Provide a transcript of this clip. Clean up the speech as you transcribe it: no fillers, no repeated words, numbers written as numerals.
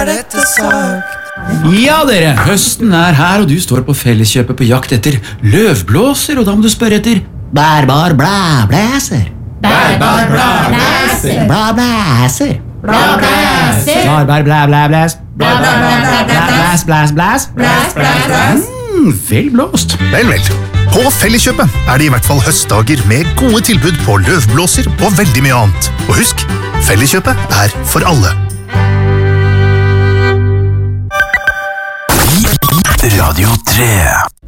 Ja dere, høsten her, og du står på Felleskjøpet på jakt etter løvblåser, og da må du spørre etter bærbar blæblæser. Bærbar blæblæser. Blæblæser. Blæblæser. Bærbar blæblæblæs. Blæblæs. Blæs, blæs. Vel blåst. Vel. På Felleskjøpet det I hvert fall høstdager med gode tilbud på løvblåser og veldig mye annet. Og husk, Felleskjøpet for alle. Radio 3